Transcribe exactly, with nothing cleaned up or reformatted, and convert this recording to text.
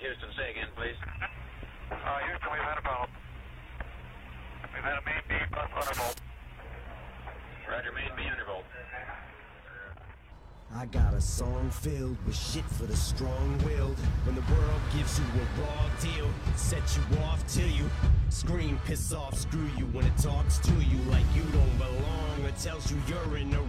Houston, say again, please. Uh, Houston, we've had a problem. We've had a main B plus undervolt. Roger, main B undervolt. I got a song filled with shit for the strong-willed. When the world gives you a raw deal, set you off till you scream, piss off, screw you. When it talks to you like you don't belong, or tells you you're in the